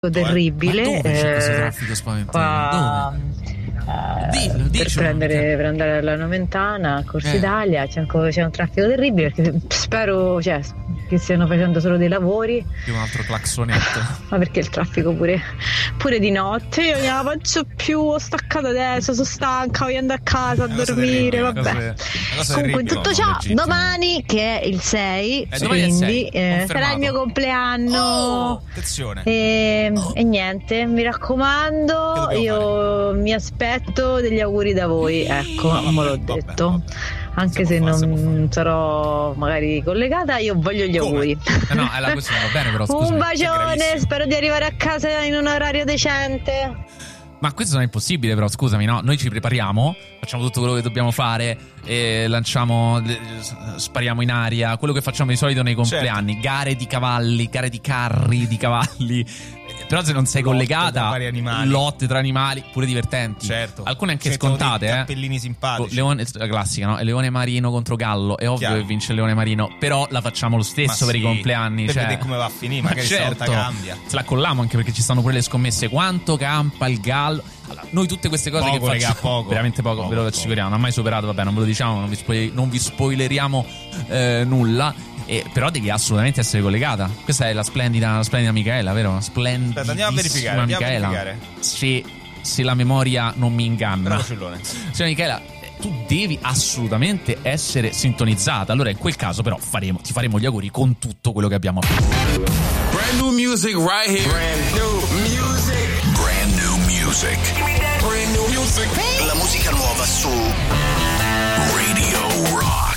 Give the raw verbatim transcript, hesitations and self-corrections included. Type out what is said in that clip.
terribile. Ma dove c'è questo eh, traffico spaventoso? qua, eh, Dillo, per, dicelo, prendere, perché- per andare alla Noventana a Corso Eh. Italia c'è, ancora, c'è un traffico terribile, perché spero, cioè, che stiano facendo solo dei lavori, Più un altro claxonetto. ma perché il traffico pure, pure di notte io non la faccio più, ho staccato adesso, sono stanca, voglio andare a casa a Una cosa dormire, terribile, una vabbè. cosa- una cosa Comunque in terribile, tutto no, ciò, legittimo. domani che è il sei, Eh, domani è il quindi sei, eh, confermato. sarà il mio compleanno. Oh, attenzione. E, e niente, mi raccomando, Che dobbiamo io mi aspetto degli auguri da voi, ecco, Ah, vabbè, me l'ho vabbè, detto. vabbè. Anche Si se può fare, si può non sarò magari collegata, io voglio gli Come? auguri. Eh no, eh, la questo non va bene, però scusami. Un È bacione, gravissimo. spero di arrivare a casa in un orario decente. Ma questo non è possibile, però scusami, no? Noi ci prepariamo, facciamo tutto quello che dobbiamo fare, e lanciamo, le- spariamo in aria, quello che facciamo di solito nei compleanni, gare di cavalli, gare di carri di cavalli. Eh, Però se non sei Lotte collegata, tra vari animali. lotte tra animali, pure divertenti. Certo. Alcune anche Cercano scontate, dei eh. cappellini simpatici. Leone, la classica, no? Leone marino contro gallo. È ovvio Chiaro. che vince il leone marino, però la facciamo lo stesso Ma per sì, i compleanni. per cioè... vedere come va a finire, Ma magari stavolta certo, cambia. se la colliamo anche perché ci stanno pure le scommesse. Quanto campa il gallo? Allora, noi tutte queste cose Poco, che raga, facciamo, poco. veramente poco, Poco, ve lo poco. assicuriamo. Non ha mai superato, vabbè, non ve lo diciamo, non vi, spoil- non vi spoileriamo eh, nulla. Eh, però devi assolutamente essere collegata. Questa è la splendida, la splendida Micaela, vero? Splendida. Aspetta, andiamo a verificare, andiamo a verificare. Se, se la memoria non mi inganna. Bravo Cellone. Signora Michela, eh, tu devi assolutamente essere sintonizzata. Allora in quel caso però faremo, ti faremo gli auguri con tutto quello che abbiamo fatto. Brand new music right here. Brand new music. Brand new music. Brand new music. La musica nuova su Radio Rock.